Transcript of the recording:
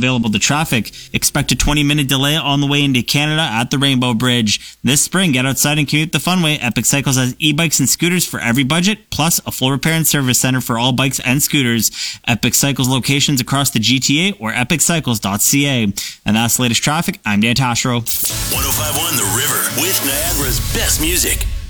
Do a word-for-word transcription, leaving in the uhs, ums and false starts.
available to traffic. Expect a twenty minute delay on the way into Canada at the Rainbow Bridge. This spring, get outside and commute the fun way. Epic Cycles has e-bikes and scooters for every budget, plus a full repair and service center for all bikes and scooters. Epic Cycles locations across the G T A or epic cycles dot c a. And that's the latest traffic. I'm Dan Tashro. one oh five point one The River with Niagara's best music.